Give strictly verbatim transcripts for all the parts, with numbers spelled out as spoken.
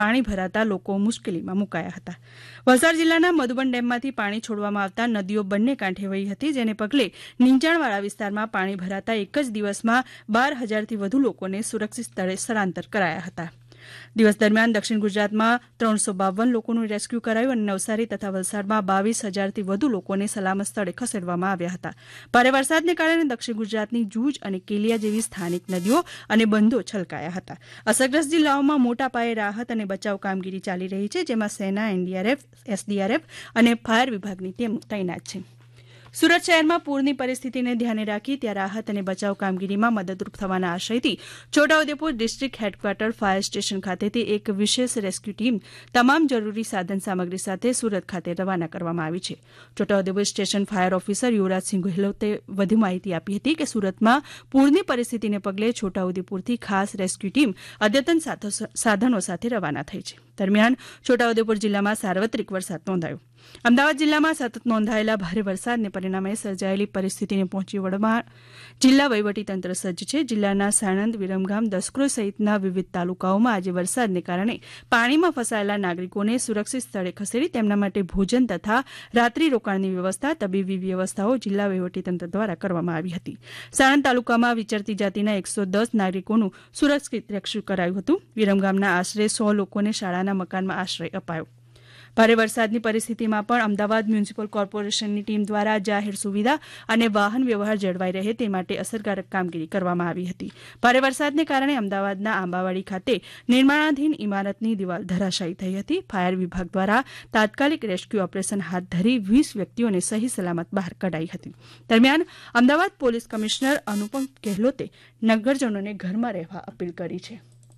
પાણી ભરાતા લોકો મુશ્કેલીમાં મુકાયા હતા. વલસાડ જિલ્લાના મધુબન ડેમમાંથી પાણી છોડવામાં આવતા નદીઓ બંને કાંઠે વહી હતી, જેને પગલે નીચાણવાળા વિસ્તારમાં પાણી ભરાતા એક જ દિવસમાં બાર હજારથી વધુ લોકોને સુરક્ષિત સ્થળે સ્થળાંતર કરાયા હતા. દિવસ દરમિયાન દક્ષિણ ગુજરાતમાં ત્રણસો બાવન લોકોનું રેસ્ક્યુ કરાયું અને નવસારી તથા વલસાડમાં બાવીસ હજારથી વધુ લોકોને સલામત સ્થળે ખસેડવામાં આવ્યા હતા. ભારે વરસાદને કારણે દક્ષિણ ગુજરાતની જૂજ અને કેલિયા જેવી સ્થાનિક નદીઓ અને બંધો છલકાયા હતા. અસરગ્રસ્ત જિલ્લાઓમાં મોટા પાયે રાહત અને બચાવ કામગીરી ચાલી રહી છે, જેમાં સેના, એનડીઆરએફ, એસડીઆરએફ અને ફાયર વિભાગની ટીમ તૈનાત છે. સુરત શહેરમાં પૂરની પરિસ્થિતિને ધ્યાને રાખી ત્યાં રાહત અને બચાવ કામગીરીમાં મદદરૂપ થવાના આશયથી Chhota Udepur district headquarter fire station ખાતેથી એક વિશેષ રેસ્ક્યુ ટીમ તમામ જરૂરી સાધન સામગ્રી સાથે સુરત ખાતે રવાના કરવામાં આવી છે. Chhota Udepur station fire officer Yuvrajsinh ગેહલોતે વધુ માહિતી આપી હતી કે સુરતમાં પૂરની પરિસ્થિતિને પગલે છોટાઉદેપુરથી ખાસ રેસ્ક્યુ ટીમ અદ્યતન સાધનો સાથે રવાના થઈ છે. દરમિયાન છોટાઉદેપુર જિલ્લામાં સાર્વત્રિક વરસાદ નોંધાયો. અમદાવાદ જિલ્લામાં સતત નોંધાયેલા ભારે વરસાદને પરિણામે સર્જાયેલી પરિસ્થિતિને પહોંચી વળવા જિલ્લા વહીવટીતંત્ર સજ્જ છે. જિલ્લાના સાણંદ, વિરમગામ, દસક્રોઈ સહિતના વિવિધ તાલુકાઓમાં આજે વરસાદને કારણે પાણીમાં ફસાયેલા નાગરિકોને સુરક્ષિત સ્થળે ખસેડી તેમના માટે ભોજન તથા રાત્રિ રોકાણની વ્યવસ્થા, તબીબી વ્યવસ્થાઓ જિલ્લા વહીવટીતંત્ર દ્વારા કરવામાં આવી હતી. સાણંદ તાલુકામાં વિચરતી જાતિના એકસો દસ નાગરિકોનું સુરક્ષિત રેસ્ક્યુ કરાયું હતું. વિરમગામના આશરે સો લોકોને શાળાના મકાનમાં આશ્રય અપાયો. ભારે વરસાદની પરિસ્થિતિમાં પણ અમદાવાદ મ્યુનિસિપલ કોર્પોરેશનની ટીમ દ્વારા જાહેર સુવિધા અને વાહન વ્યવહાર જળવાઈ રહે તે માટે અસરકારક કામગીરી કરવામાં આવી હતી. ભારે વરસાદને કારણે અમદાવાદના આંબાવાડી ખાતે નિર્માણાધીન ઇમારતની દિવાલ ધરાશાયી થઈ હતી. ફાયર વિભાગ દ્વારા તાત્કાલિક રેસ્ક્યુ ઓપરેશન હાથ ધરી વીસ વ્યક્તિઓને સહી સલામત બહાર કઢાઈ હતી. દરમિયાન અમદાવાદ પોલીસ કમિશનર અનુપમ ગેહલોતે નગરજનોને ઘરમાં રહેવા અપીલ કરી છે.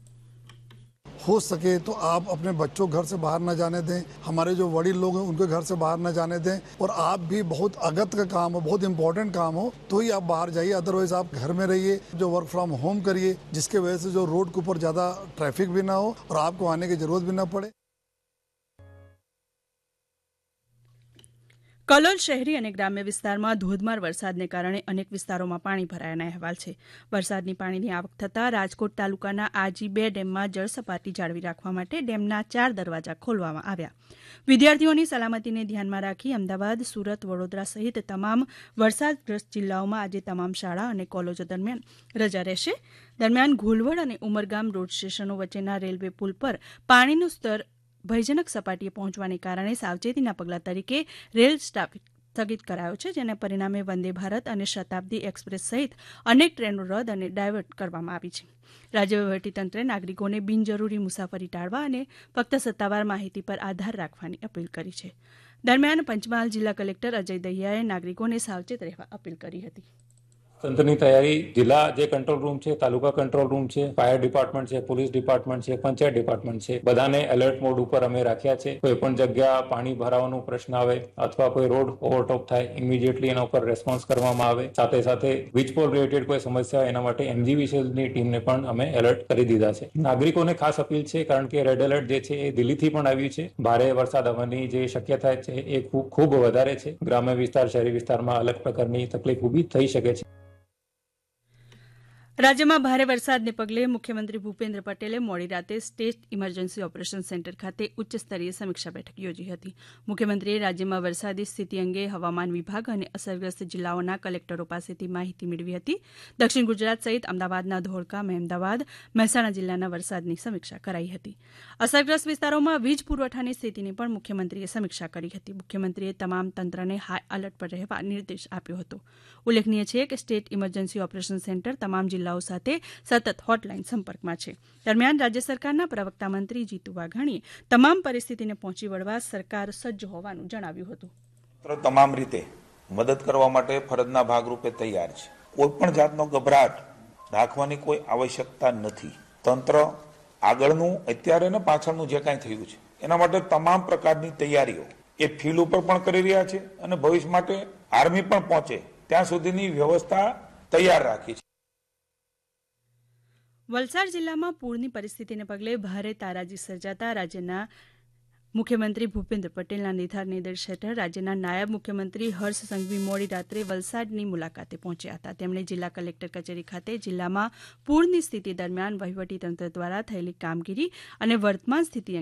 हो सके तो आप अपने बच्चों घर से बाहर न जाने दें, हमारे जो वडील लोग हैं उनके घर से बाहर न जाने दें, और आप भी बहुत अगत्य का काम हो, बहुत इंपॉर्टेंट काम हो तो ही आप बाहर जाइए, अदरवाइज आप घर में रहिए. जो वर्क फ्रॉम होम करिए जिसके वजह से जो रोड के ऊपर ज़्यादा ट्रैफिक भी ना हो और आपको आने की जरूरत भी ना पड़े. કલોલ શહેરી અને ગ્રામ્ય વિસ્તારમાં ધોધમાર વરસાદને કારણે અનેક વિસ્તારોમાં પાણી ભરાયાના અહેવાલ છે. વરસાદની પાણીની આવક થતાં રાજકોટ તાલુકાના આજી બે ડેમમાં જળસપાટી જાળવી રાખવા માટે ડેમના ચાર દરવાજા ખોલવામાં આવ્યા. વિદ્યાર્થીઓની સલામતીને ધ્યાનમાં રાખી અમદાવાદ, સુરત, વડોદરા સહિત તમામ વરસાદગ્રસ્ત જિલ્લાઓમાં આજે તમામ શાળા અને કોલેજો દરમિયાન રજા રહેશે. દરમિયાન ઘોલવડ અને ઉમરગામ રોડ સ્ટેશનો વચ્ચેના રેલવે પુલ પર પાણીનું સ્તર ભયજનક સપાટીએ પહોંચવાને કારણે સાવચેતીના પગલા તરીકે રેલ સ્ટાફ સ્થગિત કરાયો છે, જેના પરિણામે વંદે ભારત અને શતાબ્દી એક્સપ્રેસ સહિત અનેક ટ્રેનો રદ અને ડાયવર્ટ કરવામાં આવી છે. રાજ્ય વહીવટીતંત્રે નાગરિકોને બિનજરૂરી મુસાફરી ટાળવા અને ફક્ત સત્તાવાર માહિતી પર આધાર રાખવાની અપીલ કરી છે. દરમિયાન પંચમહાલ જિલ્લા કલેક્ટર અજય દહિયાએ નાગરિકોને સાવચેત રહેવા અપીલ કરી હતી. તંત્રની તૈયારી જિલ્લા જે કંટ્રોલ રૂમ છે, તાલુકા કંટ્રોલ રૂમ છે, ફાયર ડિપાર્ટમેન્ટ છે, પોલીસ ડિપાર્ટમેન્ટ છે, પંચાયત ડિપાર્ટમેન્ટ છે, બધાને એલર્ટ મોડ ઉપર અમે રાખ્યા છે. કોઈ પણ જગ્યા પાણી ભરાવાનો પ્રશ્ન આવે અથવા કોઈ રોડ ઓવરટોપ થાય ઇમિડિયેટલી એના ઉપર રેસ્પોન્સ કરવામાં આવે. સાથે સાથે વીજપોલ રિલેટેડ કોઈ સમસ્યા હોય એના માટે એમજીવીસીએલની ટીમને પણ અમે એલર્ટ કરી દીધા છે. નાગરિકોને ખાસ અપીલ છે, કારણ કે રેડ એલર્ટ જે છે એ દિલ્હીથી પણ આવ્યું છે. ભારે વરસાદ આવવાની જે શક્યતા છે એ ખૂબ ખૂબ વધારે છે. ગ્રામ્ય વિસ્તાર, શહેરી વિસ્તારમાં અલગ પ્રકારની તકલીફ ઊભી થઈ શકે છે. રાજ્યમાં ભારે વરસાદને પગલે મુખ્યમંત્રી ભૂપેન્દ્ર પટેલે મોડી રાતે સ્ટેટ ઇમરજન્સી ઓપરેશન સેન્ટર ખાતે ઉચ્ચ સ્તરીય સમીક્ષા બેઠક યોજી હતી. મુખ્યમંત્રીએ રાજ્યમાં વરસાદી સ્થિતિ અંગે હવામાન વિભાગ અને અસરગ્રસ્ત જિલ્લાઓના કલેક્ટરો પાસેથી માહિતી મેળવી હતી. દક્ષિણ ગુજરાત સહિત અમદાવાદના ધોળકા, મહેમદાવાદ, મહેસાણા જિલ્લાના વરસાદની સમીક્ષા કરાઈ હતી. અસરગ્રસ્ત વિસ્તારોમાં વીજ પુરવઠાની સ્થિતિની પણ મુખ્યમંત્રીએ સમીક્ષા કરી હતી. મુખ્યમંત્રીએ તમામ તંત્રને હાઈ એલર્ટ પર રહેવા નિર્દેશ આપ્યો હતો. ઉલ્લેખનીય છે કે સ્ટેટ ઇમરજન્સી ઓપરેશન સેન્ટર તમામ જિલ્લાઓ સાથે સતત હોટલાઇન સંપર્કમાં છે. દરમિયાન રાજ્ય સરકારના પ્રવક્તા મંત્રી જીતુ વાઘાણીએ તમામ પરિસ્થિતિને પહોંચી વળવા સરકાર સજ્જ હોવાનું જણાવ્યું હતું. તમામ રીતે મદદ કરવા માટે ફરજના ભાગરૂપે તૈયાર છે. કોઈ પણ જાતનો ગભરાટ રાખવાની કોઈ આવશ્યકતા નથી. તંત્ર આગળનું અત્યારે ને પાછળનું જે કાંઈ થયું છે એના માટે તમામ પ્રકારની તૈયારીઓ એ ફિલ્ડ ઉપર પણ કરી રહ્યા છે અને ભવિષ્ય માટે આર્મી પણ પહોંચે ત્યાં સુધીની વ્યવસ્થા તૈયાર રાખી છે. વલસાડ જિલ્લામાં પૂરની પરિસ્થિતિને પગલે ભારે તારાજી સર્જાતા રાજ્યના મુખ્યમંત્રી ભૂપેન્દ્ર પટેલના નિર્દેશ હેઠળ રાજ્યના નાયબ મુખ્યમંત્રી હર્ષ સંઘવી મોડી રાત્રે વલસાડની મુલાકાતે પહોંચ્યા હતા. તેમણે જિલ્લા કલેક્ટર કચેરી ખાતે જિલ્લામાં પૂરની સ્થિતિ દરમિયાન વહીવટીતંત્ર દ્વારા થયેલી કામગીરી અને વર્તમાન સ્થિતિ